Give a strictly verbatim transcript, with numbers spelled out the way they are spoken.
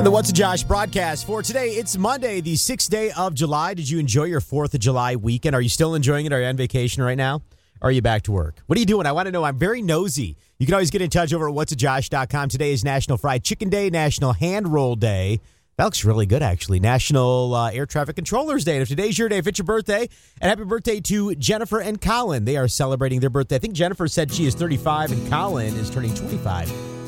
And the What's a Josh broadcast for today. It's Monday, the sixth day of July. Did you enjoy your fourth of July weekend? Are you still enjoying it? Are you on vacation right now? Or are you back to work? What are you doing? I want to know. I'm very nosy. You can always get in touch over at whats a josh dot com. Today is National Fried Chicken Day, National Hand Roll Day. That looks really good, actually. National uh, Air Traffic Controllers Day. And if today's your day, if it's your birthday, and happy birthday to Jennifer and Colin. They are celebrating their birthday. I think Jennifer said she is thirty-five and Colin is turning twenty-five.